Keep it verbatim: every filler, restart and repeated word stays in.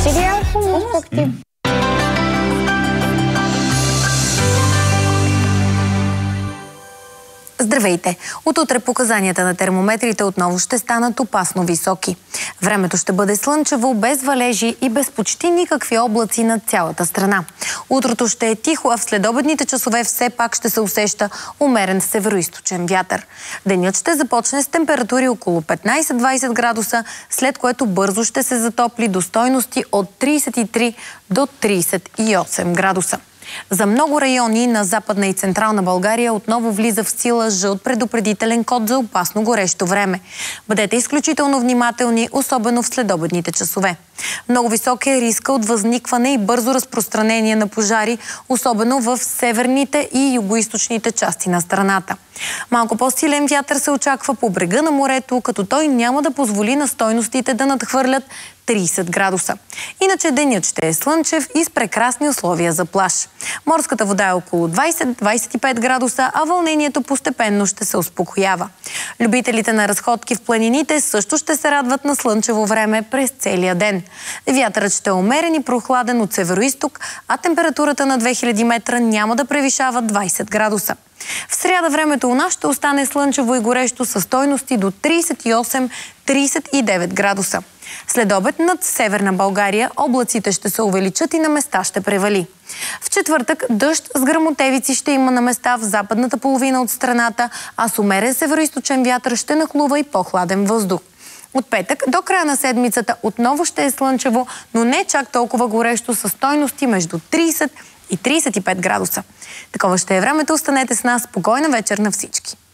Сега помощи. Здравейте! От утре показанията на термометрите отново ще станат опасно високи. Времето ще бъде слънчево, без валежи и без почти никакви облаци над цялата страна. Утрото ще е тихо, а в следобедните часове все пак ще се усеща умерен североизточен вятър. Денят ще започне с температури около петнайсет-двайсет градуса, след което бързо ще се затопли до стойности от трийсет и три до трийсет и осем градуса. За много райони на Западна и Централна България отново влиза в сила жълт предупредителен код за опасно горещо време. Бъдете изключително внимателни, особено в следобедните часове. Много висок е риска от възникване и бързо разпространение на пожари, особено в северните и югоизточните части на страната. Малко по-силен вятър се очаква по брега на морето, като той няма да позволи на стойностите да надхвърлят трийсет градуса. Иначе денят ще е слънчев и с прекрасни условия за плаж. Морската вода е около двайсет-двайсет и пет градуса, а вълнението постепенно ще се успокоява. Любителите на разходки в планините също ще се радват на слънчево време през целия ден. Вятърът ще е умерен и прохладен от североизток, а температурата на две хиляди метра няма да превишава двайсет градуса. В сряда времето у нас ще остане слънчево и горещо със стойности до трийсет и осем - трийсет и девет градуса. След обед над Северна България облаците ще се увеличат и на места ще превали. В четвъртък дъжд с гръмотевици ще има на места в западната половина от страната, а с умерен североизточен вятър ще нахлува и по-хладен въздух. От петък до края на седмицата отново ще е слънчево, но не чак толкова горещо със стойности между трийсет и трийсет и пет градуса. Такова ще е времето. Останете с нас. Спокойна вечер на всички!